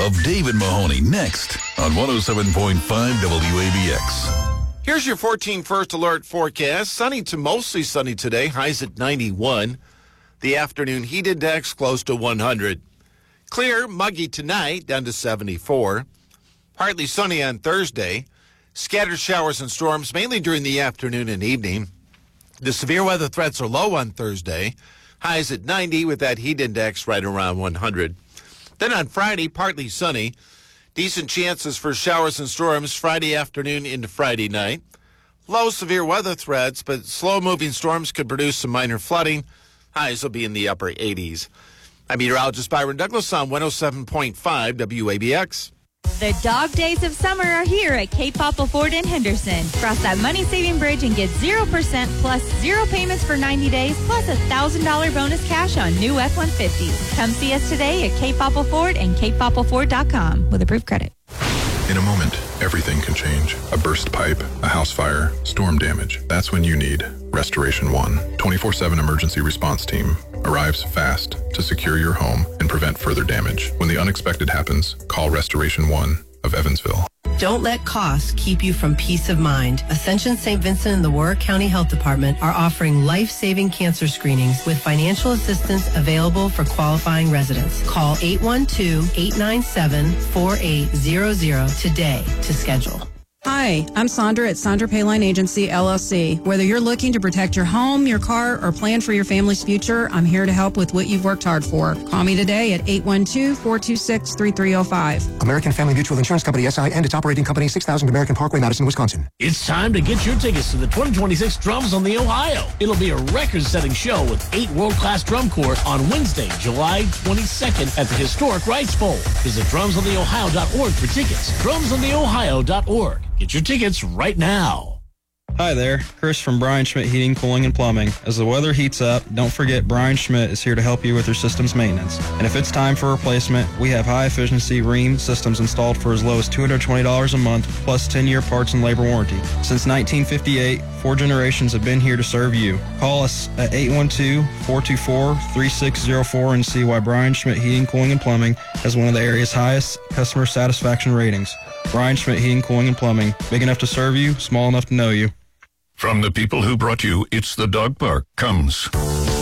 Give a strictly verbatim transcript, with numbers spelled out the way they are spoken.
of David Mahoney next on one oh seven point five W A B X. Here's your fourteen First Alert forecast. Sunny to mostly sunny today, highs at ninety-one. The afternoon heat index close to one hundred. Clear, muggy tonight, down to seventy-four. Partly sunny on Thursday. Scattered showers and storms, mainly during the afternoon and evening. The severe weather threats are low on Thursday. Highs at ninety with that heat index right around one hundred. Then on Friday, partly sunny. Decent chances for showers and storms Friday afternoon into Friday night. Low severe weather threats, but slow-moving storms could produce some minor flooding. Highs will be in the upper eighties. I'm meteorologist Byron Douglas on one oh seven point five W A B X. The dog days of summer are here at Cape Popple Ford in Henderson. Cross that money-saving bridge and get zero percent plus zero payments for ninety days plus a one thousand dollars bonus cash on new F one fifties. Come see us today at Cape Popple Ford and cape popple ford dot com with approved credit. In a moment, everything can change. A burst pipe, a house fire, storm damage. That's when you need Restoration One. twenty-four seven emergency response team arrives fast to secure your home and prevent further damage. When the unexpected happens, call Restoration One of Evansville. Don't let costs keep you from peace of mind. Ascension Saint Vincent and the Warwick County Health Department are offering life-saving cancer screenings with financial assistance available for qualifying residents. Call eight one two, eight nine seven, four eight zero zero today to schedule. Hi, I'm Sandra at Sandra Payline Agency, L L C. Whether you're looking to protect your home, your car, or plan for your family's future, I'm here to help with what you've worked hard for. Call me today at eight one two, four two six, three three zero five. American Family Mutual Insurance Company, S I, and its operating company, six thousand American Parkway, Madison, Wisconsin. It's time to get your tickets to the twenty twenty-six Drums on the Ohio. It'll be a record-setting show with eight world-class drum corps on Wednesday, July twenty-second at the historic Rice Bowl. Visit drums on the ohio dot org for tickets. drums on the ohio dot org. Get your tickets right now. Hi there, Chris from Brian Schmidt Heating, Cooling, and Plumbing. As the weather heats up, don't forget Brian Schmidt is here to help you with your system's maintenance. And if it's time for replacement, we have high-efficiency Rheem systems installed for as low as two hundred twenty dollars a month, plus ten-year parts and labor warranty. Since nineteen fifty-eight, four generations have been here to serve you. Call us at eight one two, four two four, three six zero four and see why Brian Schmidt Heating, Cooling, and Plumbing has one of the area's highest customer satisfaction ratings. Brian Schmidt Heating, Cooling, and Plumbing. Big enough to serve you, small enough to know you. From the people who brought you It's the Dog Park comes